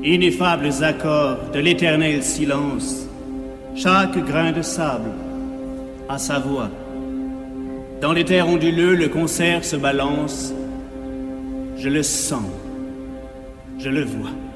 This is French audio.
Ineffables accords de l'éternel silence, chaque grain de sable a sa voix. Dans les terres onduleux, le concert se balance. Je le sens, je le vois.